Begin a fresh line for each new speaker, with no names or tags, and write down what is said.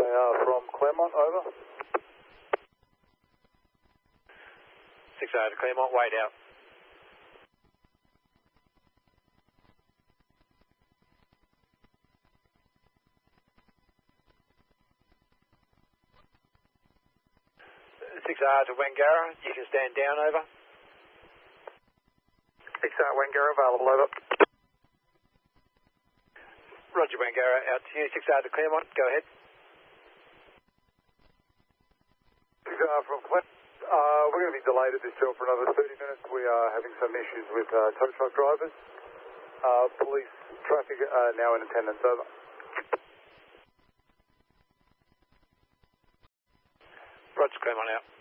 from Claremont, over.
60 to Claremont, wait out. To Wangara, you can stand down, over.
6 Wangara, available, over.
Roger, Wangara, out to you. 6 to Claremont, go ahead.
6 from Claremont. We're going to be delayed at this job for another 30 minutes. We are having some issues with tow truck drivers. Police traffic are now in attendance, over.
Roger, Claremont out.